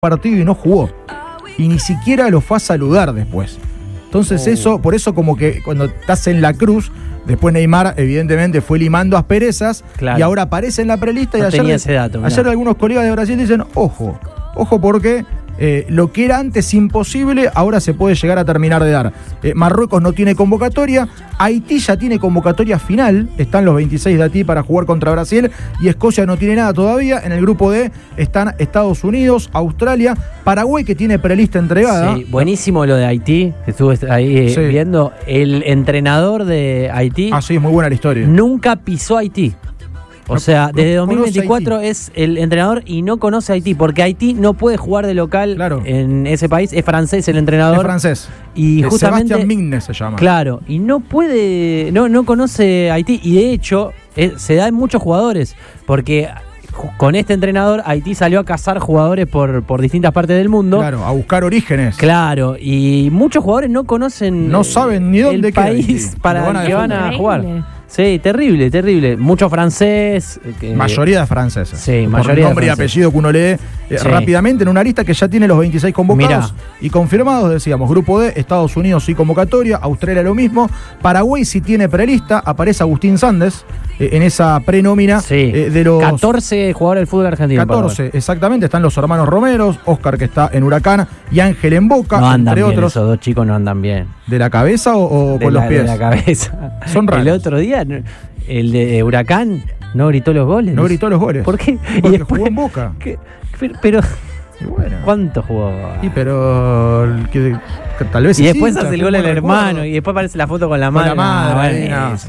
partido y no jugó. Y ni siquiera lo fue a saludar después. Entonces eso, por eso como que cuando estás en la cruz, después Neymar evidentemente fue limando asperezas, claro, y ahora aparece en la prelista. No y tenía ese dato, ayer algunos colegas de Brasil dicen, ojo porque lo que era antes imposible, ahora se puede llegar a terminar de dar. Marruecos no tiene convocatoria, Haití ya tiene convocatoria final, están los 26 de Haití para jugar contra Brasil, y Escocia no tiene nada todavía. En el grupo D están Estados Unidos, Australia, Paraguay, que tiene prelista entregada. Sí, buenísimo lo de Haití, que estuve ahí viendo. El entrenador de Haití. Sí, es muy buena la historia. Nunca pisó Haití. O sea, desde 2024 es el entrenador y no conoce a Haití, porque Haití no puede jugar de local en ese país. Es francés el entrenador. Es francés. Y justamente Sebastián Mignes se llama. Claro, y no puede, no conoce a Haití. Y de hecho, se da en muchos jugadores, porque con este entrenador Haití salió a cazar jugadores por distintas partes del mundo. Claro, a buscar orígenes. Claro, y muchos jugadores no conocen, no saben ni dónde el país para el que van a jugar. Sí, terrible. Mucho francés. Mayoría de franceses. Sí, por mayoría nombre y apellido que uno lee rápidamente en una lista que ya tiene los 26 convocados. Mirá. Y confirmados, decíamos, grupo D, Estados Unidos sí convocatoria, Australia lo mismo, Paraguay sí tiene prelista, aparece Agustín Sandes en esa prenómina de los 14 jugadores del fútbol argentino. 14, exactamente, están los hermanos Romeros, Oscar, que está en Huracán, y Ángel en Boca, no andan entre bien, otros. Esos dos chicos no andan bien. ¿De la cabeza o con los pies? De la cabeza. Son raros. El otro día, el de Huracán no gritó los goles. No gritó los goles. ¿Por qué? Porque y después, jugó en Boca. Pero bueno. ¿Cuánto jugó? Pero que tal vez. Y después hace el gol el hermano, y después aparece la foto con la madre.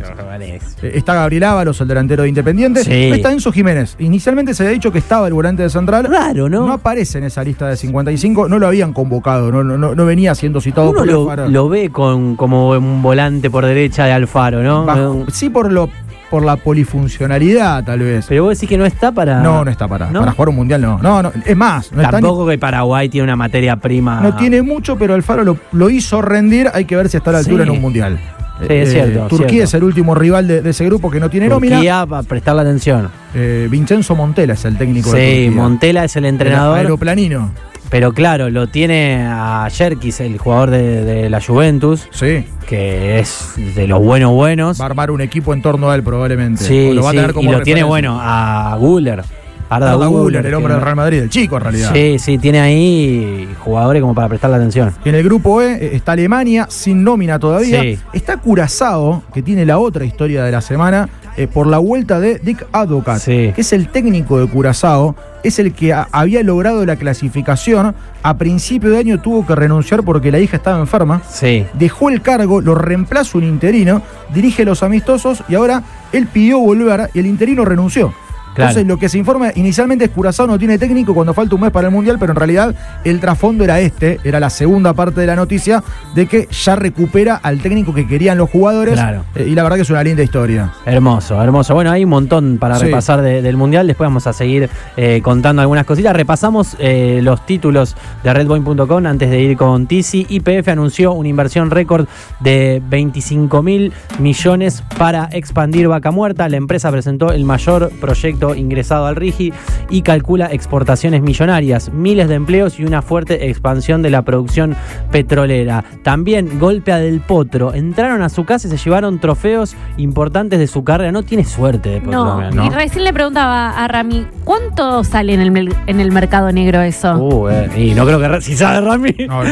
Está Gabriel Ábalos, el delantero de Independiente. Sí. No está Enzo Jiménez. Inicialmente se había dicho que estaba el volante de Central. Raro, ¿no? No aparece en esa lista de 55. No lo habían convocado. No venía siendo citado. Uno por Alfaro. Lo ve como un volante por derecha de Alfaro, ¿no? Sí, por la polifuncionalidad, tal vez. Pero vos decís que no está para. No está para jugar un mundial, no. Es más, no tampoco que Paraguay tiene una materia prima. No tiene mucho, pero Alfaro lo hizo rendir. Hay que ver si está a la altura en un mundial. Sí, es cierto. Turquía es el último rival de ese grupo que no tiene nómina. Turquía, para prestarle atención. Vincenzo Montella es el técnico de Turquía. Sí, Montella es el entrenador. El aeroplanino. Pero claro, lo tiene a Yerkis, el jugador de la Juventus. Sí. Que es de los buenos. Va a armar un equipo en torno a él probablemente. Sí, lo va a tener como y lo referencia. Tiene a Güler. Arda Güler, el hombre del Real Madrid, el chico en realidad. Sí, tiene ahí jugadores como para prestarle atención. En el grupo E está Alemania, sin nómina todavía. Sí. Está Curazao, que tiene la otra historia de la semana, por la vuelta de Dick Advocat, que es el técnico de Curazao, es el que había logrado la clasificación. A principio de año tuvo que renunciar porque la hija estaba enferma. Sí. Dejó el cargo, lo reemplaza un interino, dirige los amistosos y ahora él pidió volver y el interino renunció. Claro. Entonces lo que se informa inicialmente es que Curazao no tiene técnico cuando falta un mes para el Mundial, pero en realidad el trasfondo era la segunda parte de la noticia de que ya recupera al técnico que querían los jugadores. Claro. Y la verdad que es una linda historia. Hermoso. Bueno, hay un montón para repasar del Mundial, después vamos a seguir contando algunas cositas. Repasamos los títulos de redboin.com antes de ir con Tizi. YPF anunció una inversión récord de 25.000 millones para expandir Vaca Muerta. La empresa presentó el mayor proyecto ingresado al RIGI y calcula exportaciones millonarias, miles de empleos y una fuerte expansión de la producción petrolera. También golpe a Del Potro. Entraron a su casa y se llevaron trofeos importantes de su carrera. No tiene suerte de Potro. No. Y recién le preguntaba a Rami, ¿cuánto sale en el mercado negro eso? Y no creo que si sabe Rami. No,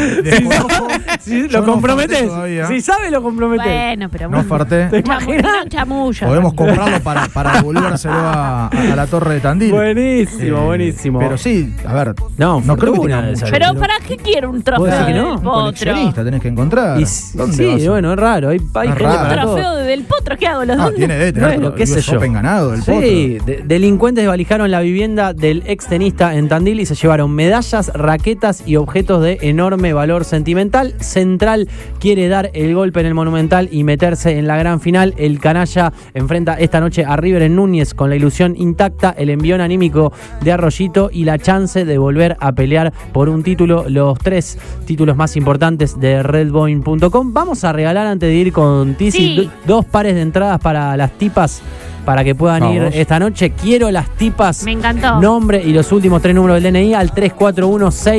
si lo comprometes. Si sabe, lo comprometes. Bueno, pero no farté. ¿Te imaginas? Chamullo. Podemos comprarlo para devolvérselo a la Torre de Tandil. Buenísimo. Pero sí, a ver. No creo que tenga mucho. Pero ¿para qué quiero un trofeo de Del Potro? Coleccionista tenés que encontrar. Bueno, es raro. Hay gente para todo. ¿Trofeo de Del Potro? ¿Qué hago? Tiene de tener qué sé yo. Ganado del Potro. Sí, delincuentes desvalijaron la vivienda del extenista en Tandil y se llevaron medallas, raquetas y objetos de enorme valor sentimental. Central quiere dar el golpe en el Monumental y meterse en la gran final. El canalla enfrenta esta noche a River en Núñez con la ilusión intacta, el envión anímico de Arroyito y la chance de volver a pelear por un título, los 3 títulos más importantes de redboin.com. Vamos a regalar, antes de ir con Tizi, 2 pares de entradas para las tipas para que puedan ir esta noche. Quiero las tipas. Me encantó. Nombre y los últimos 3 números del DNI al 3416.